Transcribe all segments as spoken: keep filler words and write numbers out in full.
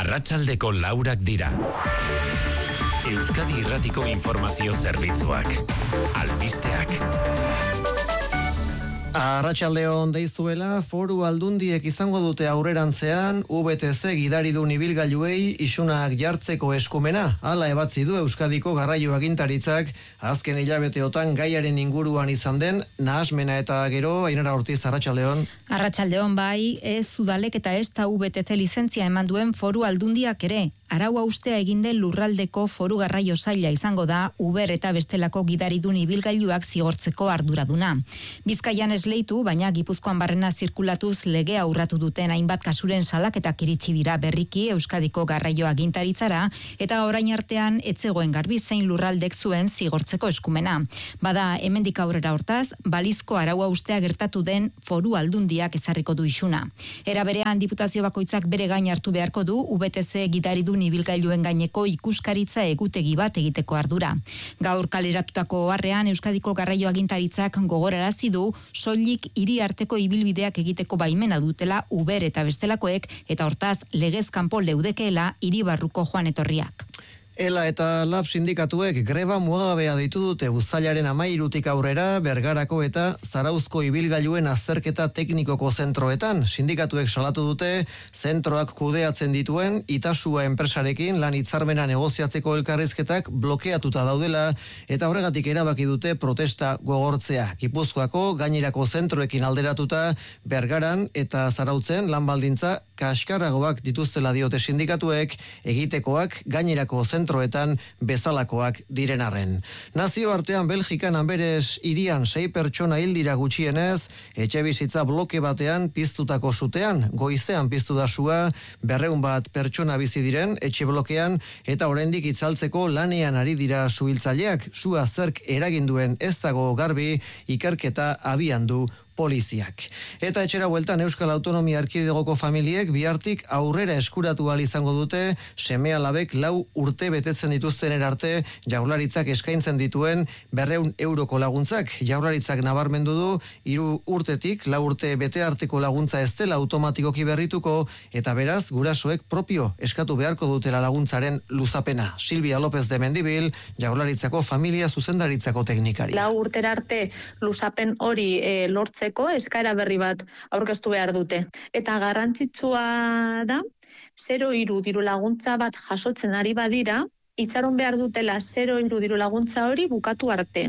Arratsaldeko laurak dira. Euskadi Irratiko Informazio Zerbitzuak. Albisteak. Arratsaldeon deizuela, Foru Aldundiek izango dute aurrerantzean U B T Z gidaridun ibilgailuei isunak jartzeko eskumena. Hala ebatzi du Euskadiko Garraio Agintaritzak azken hilabeteotan gaiaren inguruan izan den nahasmena eta gero. Ainara Ortiz, arratsaldeon. Arratsaldeon bai, ez udalek eta ez da U B T Z lizentzia eman duen Foru Aldundiak ere. Arau haustea egin den lurraldeko foru garraio saila izango da Uber eta bestelako gidaridun ibilgailuak zigortzeko arduraduna. Bizkaian esleitu, baina Gipuzkoan barrena zirkulatuz legea urratu duten hainbat kasuren salaketak iritsi dira berriki Euskadiko Garraio Agintaritzara eta orain artean etzegoen garbi zein lurraldek zuen zigortzeko eskumena. Bada, hemendik aurrera hortaz, balizko arau haustea gertatu den Foru Aldundiak ezarriko du isuna. Era berean diputazio bakoitzak bere gain hartu beharko du U B T Z gidaridun ibilgailuen gaineko ikuskaritza egutegi bat egiteko ardura. Gaur kaleratutako oharrean Euskadiko Garraio Agintaritzak gogorarazi du soilik hiri arteko ibilbideak egiteko baimena dutela Uber eta bestelakoek eta hortaz legez kanpo leudekeela hiri barruko joan etorriak. Ela eta Lab sindikatuek greba mugagabea deitu dute uztailaren hamairutik aurrera Bergarako eta Zarauzko ibilgailuen azterketa teknikoko zentroetan. Sindikatuek salatu dute zentroak kudeatzen dituen Itasua enpresarekin lan hitzarmena negoziatzeko elkarrizketak blokeatuta daudela eta horregatik erabaki dute protesta gogortzea. Gipuzkoako gainerako zentroekin alderatuta Bergaran eta Zarautzen lan baldintza kaskarragoak dituztela diote sindikatuek, egitekoak gainerako zentroetan bezalakoak diren arren. Nazioartean Belgikan Anberes hirian sei pertsona hil dira gutxienez, etxebizitza bloke batean piztutako sutean, goizean piztu da sua, berrehun bat pertsona bizi diren etxe blokean eta oraindik itzaltzeko lanean ari dira suhiltzaileak. Sua zerk eraginduen ez dago garbi, ikerketa abian du poliziak. Eta etxera bueltan Euskal Autonomia Erkidegoko familiek bihartik aurrera eskuratu ahal izango dute seme-alabek lau urte betetzen dituzten arte Jaurlaritzak eskaintzen dituen berrehun euroko laguntzak. Jaurlaritzak nabarmendu du hiru urtetik lau urte bete arteko laguntza ez dela automatikoki berrituko eta beraz gurasoek propio eskatu beharko dutela laguntzaren luzapena. Silvia López de Mendibil, Jaurlaritzako familia zuzendaritzako teknikari. Lau urtera arte luzapen hori e, lortzeko eskaera berri bat aurkeztu behar dute. Eta garrantzitsua da, zero hiru diru laguntza bat jasotzen ari badira, itxaron behar dutela zero hiru diru laguntza hori bukatu arte.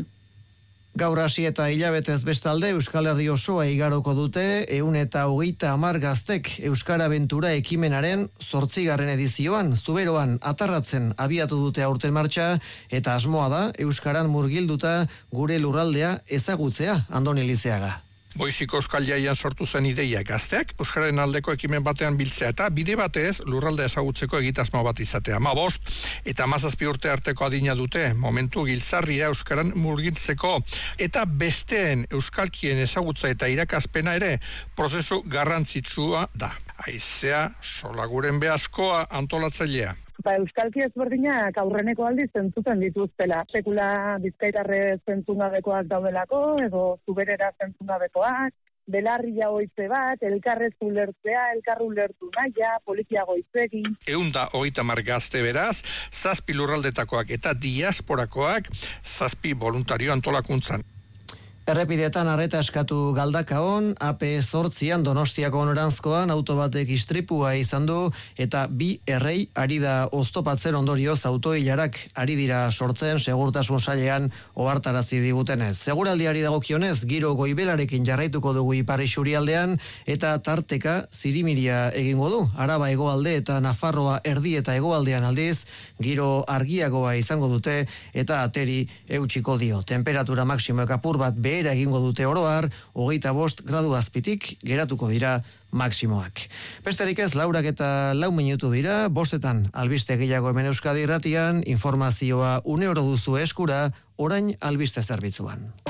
Gaur hasi eta hilabetez bestalde Euskal Herri osoa igaroko dute ehun eta hogeita hamar gaztek Euskara Abentura ekimenaren zortzigarren edizioan, Zuberoan atarratzen abiatu dute aurten martxa eta asmoa da Euskaran murgilduta gure lurraldea ezagutzea. Andoni Lizeaga. Boiziko Euskal Jaian sortu zen ideia gazteak Euskararen aldeko ekimen batean biltzea eta bide batez lurralde ezagutzeko egitasmo bat izatea. Ma bost eta hamazazpi urte arteko adina dute momentu giltzarria Euskaran murgiltzeko eta besteen euskalkien ezagutza eta irakazpena ere prozesu garrantzitsua da. Aizea Solaguren Beaskoa antolatzailea. Ba, euskalki ezberdinak aurreneko aldiz zentzuten dituztela. Sekula bizkaitarre zentzungabekoak daudelako, edo zuberera zentzungabekoak, belarria goitze bat, elkarrez ulertzea, elkarru ulertu naia, polizia goitzegin. Eunda hogeita hamar gazte beraz, zazpi lurraldetakoak eta diasporakoak, zazpi voluntario antolakuntzan. Errepidetan arreta eskatu Galdakaon, A P zortzian Donostiako onoranzkoan auto batek istripua izan du eta bi errei ari da oztopatzen ondorioz autoilarak ari dira sortzen segurtasun sailean ohartarazi digutenez. Seguraldiari dagokionez giro goibelarekin jarraituko dugu ipar isurialdean eta tarteka zirimiria egingo du. Araba hegoalde eta Nafarroa erdi eta hegoaldean aldiz giro argiagoa izango dute eta ateri eutsiko dio. Temperatura maksimoek apur bat behera egingo dute oroar, hogeita bost gradu azpitik geratuko dira maksimoak. Besterik ez, laurak eta lau minutu dira, bostetan albiste gehiago hemen Euskadi Irratian, informazioa une oro duzu eskura, orain albiste zerbitzuan.